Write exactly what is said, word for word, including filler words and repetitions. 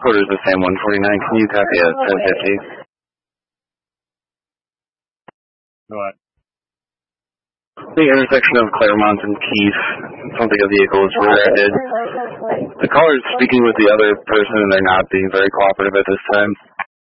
Quarters the same one forty-nine. Can you copy at ten fifty? What? The intersection of Claremont and Keith. Something a vehicle was rear-ended. The caller is speaking with the other person and they're not being very cooperative at this time.